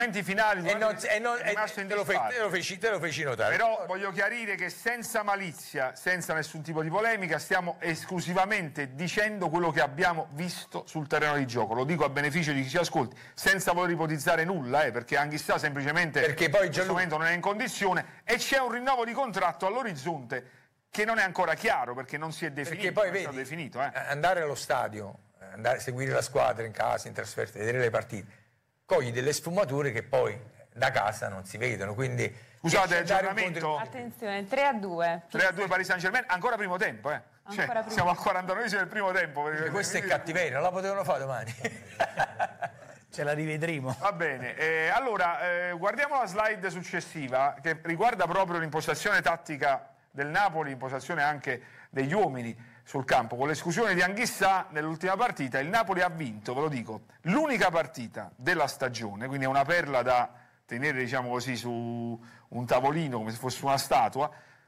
finali te lo feci notare. Però voglio chiarire che senza malizia, senza nessun tipo di polemica, stiamo esclusivamente dicendo quello che abbiamo visto sul terreno di gioco. Lo dico a beneficio di chi ci ascolti, senza voler ipotizzare nulla, perché Anghissà semplicemente perché poi in questo momento non è in condizione e c'è un rinnovo di contratto all'orizzonte che non è ancora chiaro perché non si è definito. Perché poi vedi, definito, andare allo stadio, andare a seguire la squadra in casa, in trasferta, vedere le partite, cogli delle sfumature che poi da casa non si vedono, quindi scusate, aggiornamento. Attenzione, 3-2. 3-2 Paris Saint-Germain, ancora primo tempo, siamo al 49esimo del primo tempo. Questo è cattiveria, non la potevano fare domani. Ce la rivedremo. Va bene, allora guardiamo la slide successiva che riguarda proprio l'impostazione tattica del Napoli, impostazione anche degli uomini sul campo. Con l'esclusione di Anghissà nell'ultima partita il Napoli ha vinto, ve lo dico, l'unica partita della stagione, quindi è una perla da tenere, diciamo così, su un tavolino come se fosse una statua,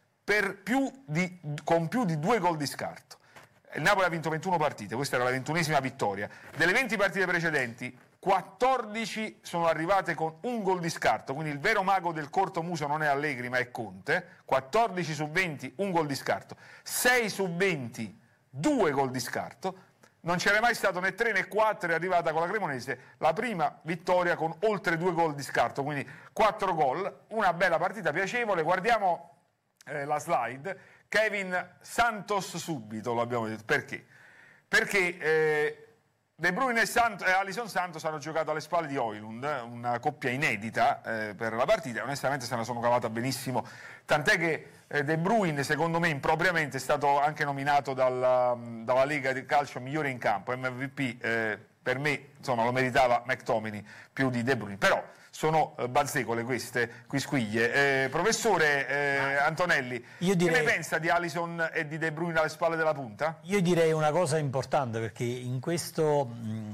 con più di 2 gol di scarto. Il Napoli ha vinto 21 partite, questa era la 21esima vittoria. Delle 20 partite precedenti 14 sono arrivate con un gol di scarto, quindi il vero mago del corto muso non è Allegri ma è Conte. 14 su 20 un gol di scarto, 6 su 20 2 gol di scarto, non c'era mai stato né 3 né 4, è arrivata con la Cremonese la prima vittoria con oltre 2 gol di scarto, quindi 4 gol, una bella partita piacevole. Guardiamo la slide. Kevin Santos subito, lo abbiamo detto, perché? Perché De Bruyne e Alisson Santos hanno giocato alle spalle di Højlund, una coppia inedita per la partita, e onestamente se la sono cavata benissimo, tant'è che De Bruyne secondo me impropriamente è stato anche nominato dalla Lega di Calcio migliore in campo, MVP, per me insomma lo meritava McTominay più di De Bruyne, però sono bazzecole queste quisquiglie. Professore Antonelli, che ne pensa di Alisson e di De Bruyne alle spalle della punta? Io direi una cosa importante, perché in questo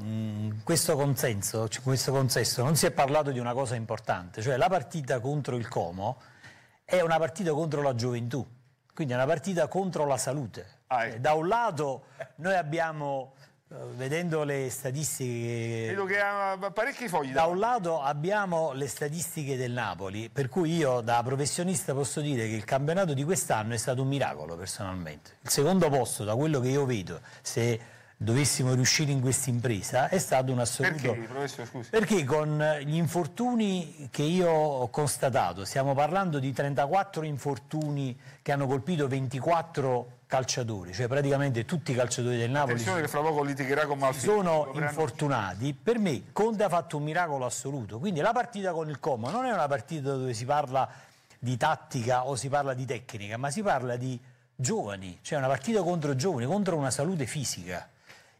consesso non si è parlato di una cosa importante, cioè la partita contro il Como è una partita contro la gioventù, quindi è una partita contro la salute. Da un lato noi abbiamo, vedendo le statistiche, vedo che ha parecchi fogli da un lato abbiamo le statistiche del Napoli, per cui io da professionista posso dire che il campionato di quest'anno è stato un miracolo personalmente. Il secondo posto, da quello che io vedo, se dovessimo riuscire in questa impresa, è stato un assoluto. Perché, professore, scusi? Perché con gli infortuni che io ho constatato, stiamo parlando di 34 infortuni che hanno colpito 24 calciatori, cioè praticamente tutti i calciatori del Napoli. Attenzione che fra poco litigherà con Malfi. Sono infortunati. Per me Conte ha fatto un miracolo assoluto, quindi la partita con il Como non è una partita dove si parla di tattica o si parla di tecnica, ma si parla di giovani, cioè una partita contro giovani, contro una salute fisica.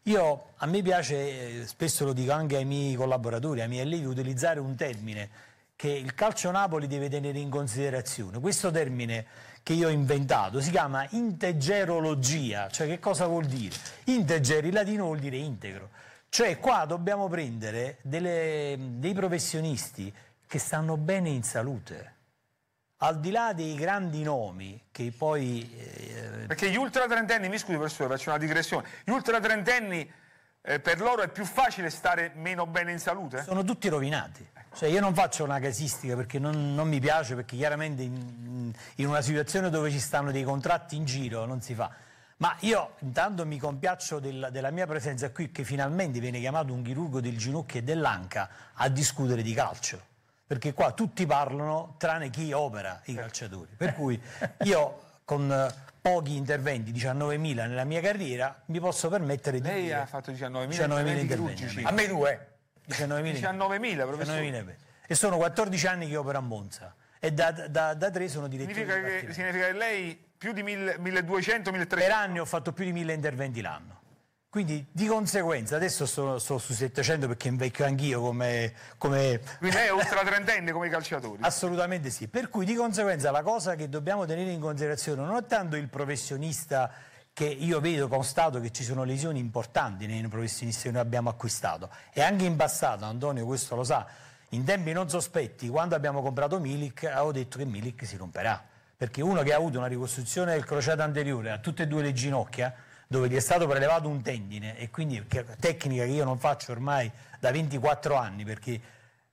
A me piace, spesso lo dico anche ai miei collaboratori, ai miei allievi, utilizzare un termine che il calcio Napoli deve tenere in considerazione. Questo termine che io ho inventato si chiama integerologia, cioè che cosa vuol dire? Integer in latino vuol dire integro, cioè qua dobbiamo prendere dei professionisti che stanno bene in salute. Al di là dei grandi nomi che poi... Perché gli ultra trentenni, mi scusi professore, faccio una digressione, gli ultra trentenni per loro è più facile stare meno bene in salute? Sono tutti rovinati. Cioè io non faccio una casistica perché non mi piace, perché chiaramente in una situazione dove ci stanno dei contratti in giro non si fa. Ma io intanto mi compiaccio della mia presenza qui, che finalmente viene chiamato un chirurgo del ginocchio e dell'anca a discutere di calcio. Perché qua tutti parlano tranne chi opera i calciatori. Per cui io con pochi interventi, 19.000 nella mia carriera, mi posso permettere di Lei dire... ha fatto 19.000 interventi. A me 2. 19.000, professore. E sono 14 anni che opero a Monza. E da 3 sono direttore. Significa che lei più di 1.200, 1.300... Per anni ho fatto più di 1.000 interventi l'anno. Quindi di conseguenza adesso sto su 700 perché invecchio anch'io come... Quindi lei è ultra trentenne come i calciatori? Assolutamente sì, per cui di conseguenza la cosa che dobbiamo tenere in considerazione non è tanto il professionista, che io vedo, constato che ci sono lesioni importanti nei professionisti che noi abbiamo acquistato, e anche in passato, Antonio questo lo sa, in tempi non sospetti, quando abbiamo comprato Milik avevo detto che Milik si romperà, perché uno che ha avuto una ricostruzione del crociato anteriore a tutte e due le ginocchia, dove gli è stato prelevato un tendine, e quindi tecnica che io non faccio ormai da 24 anni, perché